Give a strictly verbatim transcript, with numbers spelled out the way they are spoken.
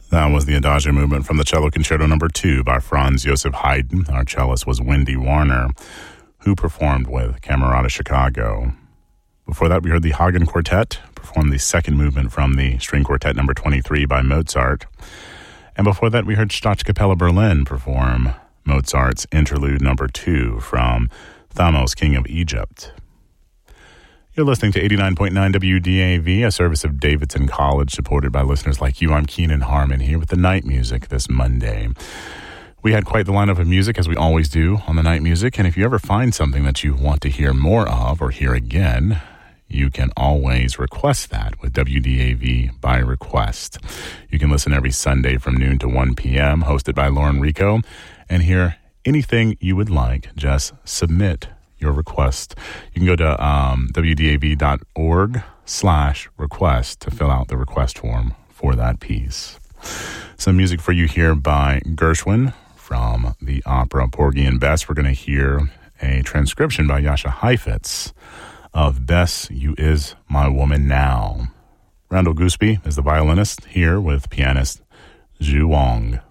That was the Adagio movement from the Cello Concerto Number Two by Franz Joseph Haydn. Our cellist was Wendy Warner, who performed with Camerata Chicago. Before that, we heard the Hagen Quartet perform the second movement from the String Quartet Number twenty-three by Mozart. And before that, we heard Staatskapelle Berlin perform Mozart's Interlude Number Two from Thamos, King of Egypt. You're listening to eighty-nine point nine W D A V, a service of Davidson College, supported by listeners like you. I'm Keenan Harmon here with the night music this Monday. We had quite the lineup of music, as we always do on the night music, and if you ever find something that you want to hear more of or hear again, you can always request that with W D A V by request. You can listen every Sunday from noon to one p.m., hosted by Lauren Rico, and hear anything you would like. Just submit your request. You can go to um, W D A V dot org slash request to fill out the request form for that piece. Some music for you here by Gershwin from the opera Porgy and Bess. We're going to hear a transcription by Jascha Heifetz of Bess, You Is My Woman Now. Randall Gooseby is the violinist here with pianist Zhu Wang.